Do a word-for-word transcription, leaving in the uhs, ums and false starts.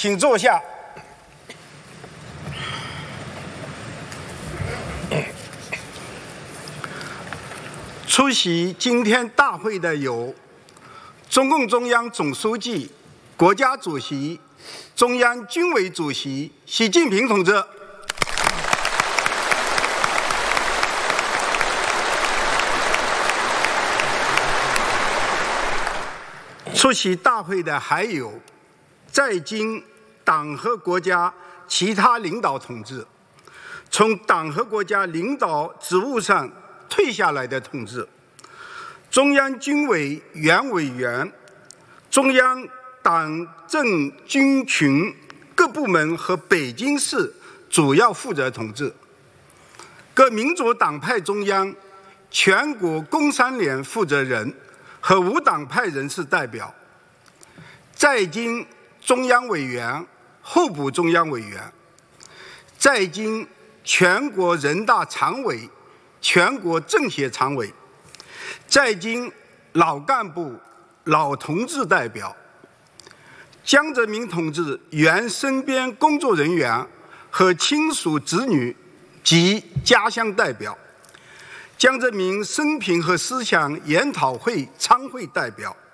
请坐下。出席今天大会的有中共中央总书记、国家主席、中央军委主席习近平同志。出席大会的还有在京党和国家其他领导同志，从党和国家领导职务上退下来的同志，中央军委原委员、中央党政军群各部门和北京市主要负责同志，各民主党派中央、全国工商联负责人和无党派人士代表，在京中央委员、候补中央委员，在京全国人大常委、全国政协常委，在京老干部、老同志代表，江泽民同志原身边工作人员和亲属子女及家乡代表，江泽民生平和思想研讨会参会代表，